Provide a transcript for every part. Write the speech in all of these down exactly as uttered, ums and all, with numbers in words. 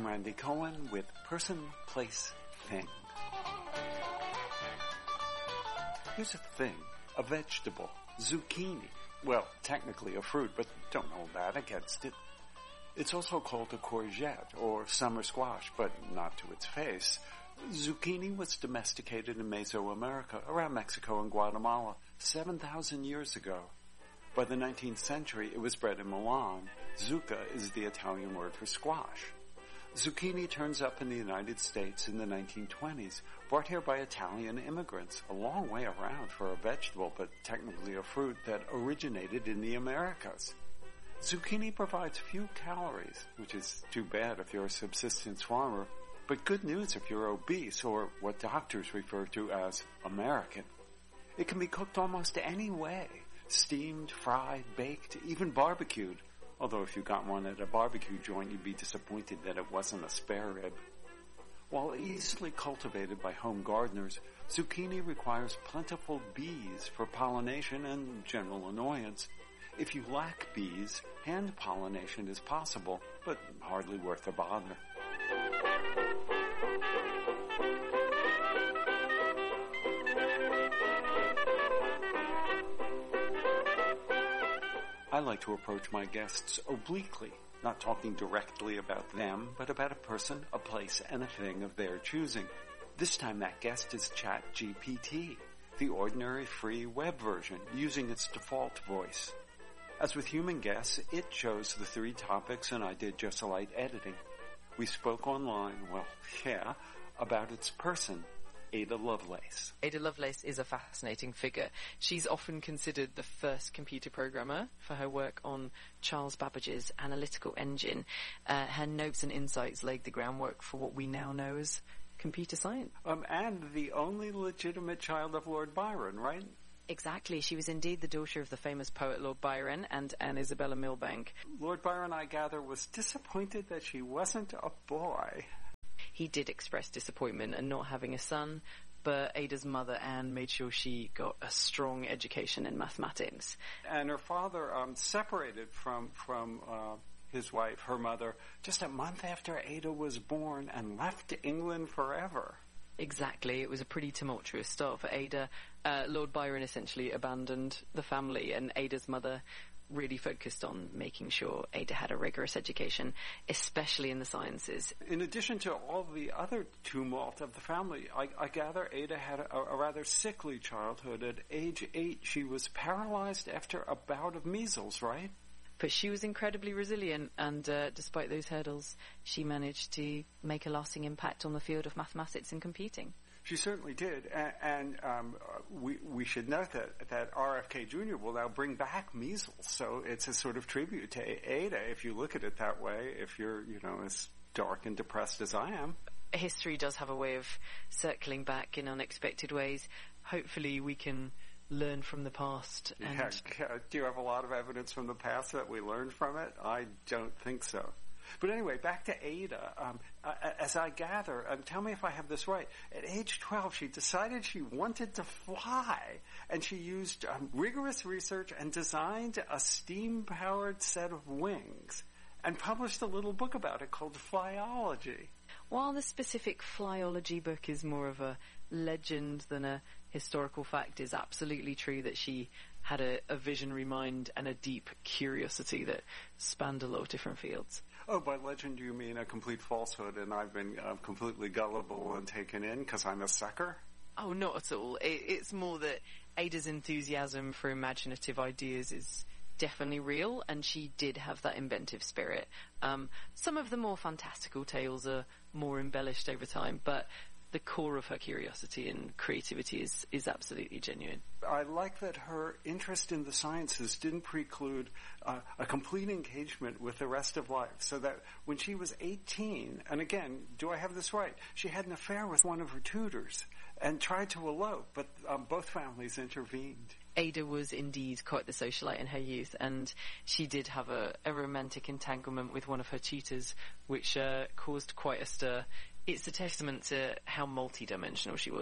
I'm Randy Cohen with Person, Place, Thing. Here's a thing, a vegetable, zucchini. Well, technically a fruit, but don't hold that against it. It's also called a courgette or summer squash, but not to its face. Zucchini was domesticated in Mesoamerica, around Mexico and Guatemala, seven thousand years ago. By the nineteenth century, it was bred in Milan. Zucca is the Italian word for squash. Zucchini turns up in the United States in the nineteen twenties, brought here by Italian immigrants, a long way around for a vegetable, but technically a fruit that originated in the Americas. Zucchini provides few calories, which is too bad if you're a subsistence farmer, but good news if you're obese or what doctors refer to as American. It can be cooked almost any way, steamed, fried, baked, even barbecued. Although if you got one at a barbecue joint, you'd be disappointed that it wasn't a spare rib. While easily cultivated by home gardeners, zucchini requires plentiful bees for pollination and general annoyance. If you lack bees, hand pollination is possible, but hardly worth the bother. I like to approach my guests obliquely, not talking directly about them, but about a person, a place, and a thing of their choosing. This time that guest is ChatGPT, the ordinary free web version, using its default voice. As with human guests, it chose the three topics and I did just a light editing. We spoke online, well, yeah, about its person, Ada Lovelace. Ada Lovelace is a fascinating figure. She's often considered the first computer programmer for her work on Charles Babbage's analytical engine. Uh, her notes and insights laid the groundwork for what we now know as computer science. Um, and the only legitimate child of Lord Byron, right? Exactly. She was indeed the daughter of the famous poet Lord Byron and Anne Isabella Milbank. Lord Byron, I gather, was disappointed that she wasn't a boy. He did express disappointment in not having a son, but Ada's mother, Anne, made sure she got a strong education in mathematics. And her father um, separated from from uh, his wife, her mother, just a month after Ada was born and left England forever. Exactly. It was a pretty tumultuous start for Ada. Uh, Lord Byron essentially abandoned the family, and Ada's mother really focused on making sure Ada had a rigorous education, especially in the sciences. In addition to all the other tumult of the family, I, I gather Ada had a, a rather sickly childhood. At age eight, she was paralyzed after a bout of measles, right? But she was incredibly resilient, and uh, despite those hurdles, she managed to make a lasting impact on the field of mathematics and computing. She certainly did, and, and um, we we should note that that R F K Junior will now bring back measles, so it's a sort of tribute to Ada, if you look at it that way. If you're, you know, as dark and depressed as I am, history does have a way of circling back in unexpected ways. Hopefully, we can learn from the past. And yeah, do you have a lot of evidence from the past that we learned from it? I don't think so. But anyway, back to Ada. Um, uh, as I gather, um, tell me if I have this right. At age twelve, she decided she wanted to fly, and she used um, rigorous research and designed a steam-powered set of wings, and published a little book about it called Flyology. While the specific Flyology book is more of a legend than a historical fact, is absolutely true that she had a, a visionary mind and a deep curiosity that spanned a lot of different fields. Oh, by legend you mean a complete falsehood, and I've been uh, completely gullible and taken in because I'm a sucker? Oh, not at all. It, it's more that Ada's enthusiasm for imaginative ideas is definitely real, and she did have that inventive spirit. Um, some of the more fantastical tales are more embellished over time, but the core of her curiosity and creativity is, is absolutely genuine. I like that her interest in the sciences didn't preclude uh, a complete engagement with the rest of life, so that when she was eighteen, and again, do I have this right, she had an affair with one of her tutors and tried to elope, but um, both families intervened. Ada was indeed quite the socialite in her youth, and she did have a, a romantic entanglement with one of her tutors, which uh, caused quite a stir. It's a testament to how multi-dimensional she was.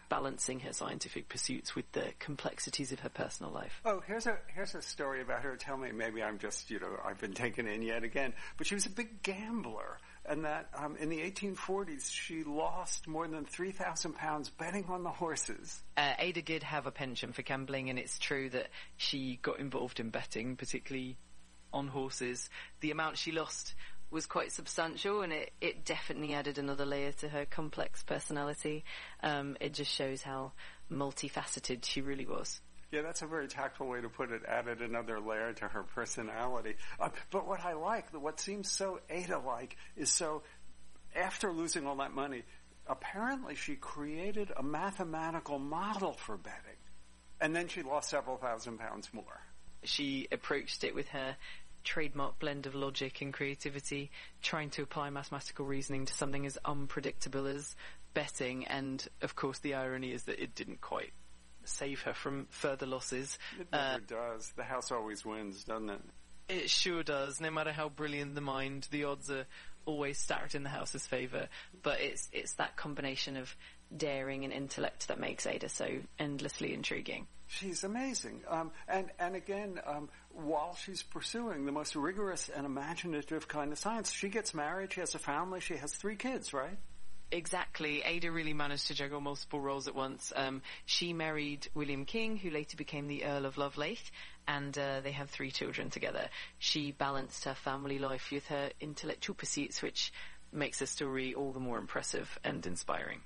balancing her scientific pursuits with the complexities of her personal life. Oh, here's a here's a story about her. Tell me, maybe I'm just, you know, I've been taken in yet again. But she was a big gambler, and that um, in the eighteen forties she lost more than three thousand pounds betting on the horses. Uh, Ada did have a penchant for gambling, and it's true that she got involved in betting, particularly on horses. The amount she lost was quite substantial, and it, it definitely added another layer to her complex personality. Um, it just shows how multifaceted she really was. Yeah, that's a very tactful way to put it, added another layer to her personality. Uh, but what I like, what seems so Ada-like, is so, after losing all that money, apparently she created a mathematical model for betting. And then she lost several thousand pounds more. She approached it with her trademark blend of logic and creativity, trying to apply mathematical reasoning to something as unpredictable as betting, and of course the irony is that it didn't quite save her from further losses. It never uh, does. The house always wins, doesn't it? It sure does. No matter how brilliant the mind, the odds are always stacked in the house's favour. But it's it's that combination of daring and intellect that makes Ada so endlessly intriguing. She's amazing. Um, and, and again, um, while she's pursuing the most rigorous and imaginative kind of science, she gets married, she has a family, she has three kids, right? Exactly. Ada really managed to juggle multiple roles at once. Um, she married William King, who later became the Earl of Lovelace, and uh, they have three children together. She balanced her family life with her intellectual pursuits, which makes her story all the more impressive and inspiring.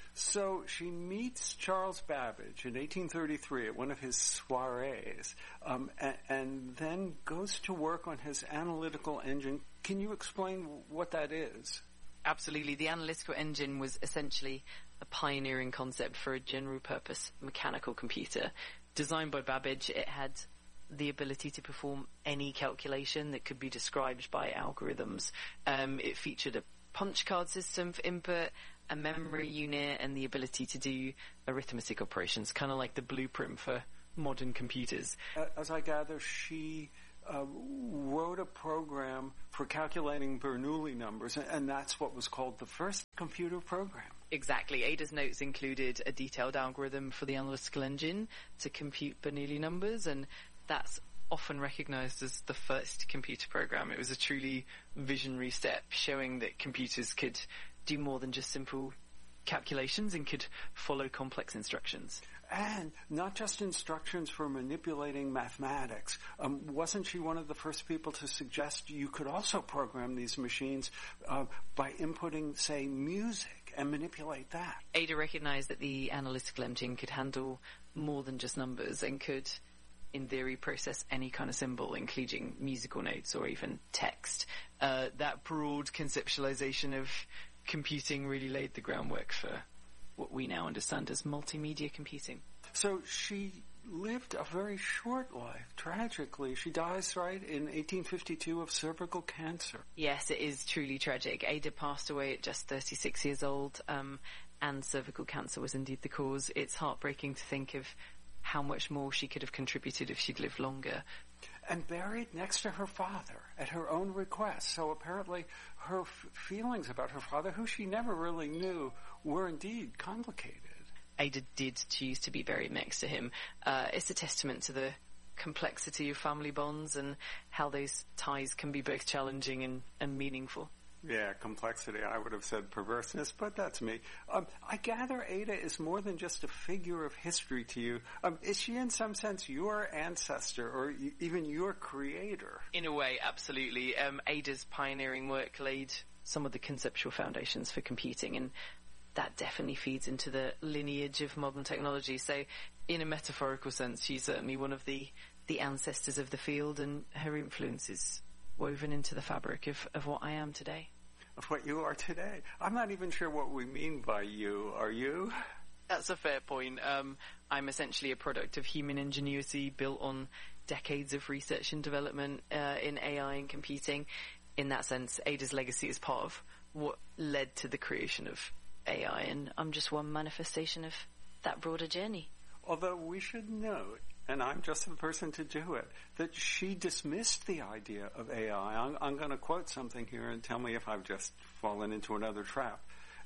So she meets Charles Babbage in eighteen thirty-three at one of his soirees, um, and, and then goes to work on his analytical engine. Can you explain what that is? Absolutely. The analytical engine was essentially a pioneering concept for a general-purpose mechanical computer. Designed by Babbage, it had the ability to perform any calculation that could be described by algorithms. Um, it featured a punch card system for input, a memory unit, and the ability to do arithmetic operations, kind of like the blueprint for modern computers. Uh, as I gather, she uh, wrote a program for calculating Bernoulli numbers, and, and that's what was called the first computer program. Exactly. Ada's notes included a detailed algorithm for the analytical engine to compute Bernoulli numbers, and that's often recognized as the first computer program. It was a truly visionary step, showing that computers could do more than just simple calculations and could follow complex instructions. And not just instructions for manipulating mathematics. Um, wasn't she one of the first people to suggest you could also program these machines uh, by inputting, say, music and manipulate that? Ada recognized that the analytical engine could handle more than just numbers and could, in theory, process any kind of symbol, including musical notes or even text. Uh, that broad conceptualization of computing really laid the groundwork for what we now understand as multimedia computing. So she lived a very short life, tragically. She dies, right, in eighteen fifty-two of cervical cancer. Yes, it is truly tragic. Ada passed away at just thirty-six years old, um, and cervical cancer was indeed the cause. It's heartbreaking to think of how much more she could have contributed if she'd lived longer. And buried next to her father at her own request. So apparently her f- feelings about her father, who she never really knew, were indeed complicated. Ada did choose to be buried next to him. Uh, it's a testament to the complexity of family bonds and how those ties can be both challenging and, and meaningful. Yeah, complexity. I would have said perverseness, but that's me. Um, I gather Ada is more than just a figure of history to you. Um, is she in some sense your ancestor or y- even your creator? In a way, absolutely. Um, Ada's pioneering work laid some of the conceptual foundations for computing, and that definitely feeds into the lineage of modern technology. So in a metaphorical sense, she's certainly one of the, the ancestors of the field, and her influence is woven into the fabric of, of what I am today. Of what you are today. I'm not even sure what we mean by you. Are you? That's a fair point. Um, I'm essentially a product of human ingenuity built on decades of research and development uh, in A I and computing. In that sense, Ada's legacy is part of what led to the creation of A I, and I'm just one manifestation of that broader journey. Although we should note, and I'm just the person to do it, that she dismissed the idea of A I. I'm, I'm going to quote something here and tell me if I've just fallen into another trap.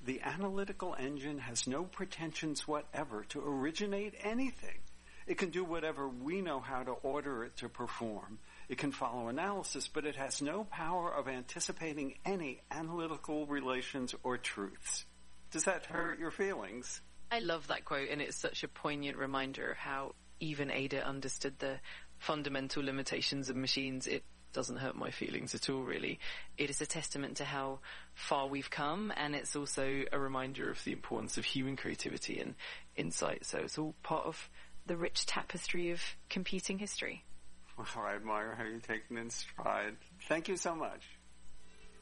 The analytical engine has no pretensions whatever to originate anything. It can do whatever we know how to order it to perform. It can follow analysis, but it has no power of anticipating any analytical relations or truths. Does that hurt your feelings? I love that quote, and it's such a poignant reminder of how even Ada understood the fundamental limitations of machines. It doesn't hurt my feelings at all, really. It is a testament to how far we've come, and it's also a reminder of the importance of human creativity and insight. So it's all part of the rich tapestry of computing history. Well, I admire how you take it in stride. Thank you so much.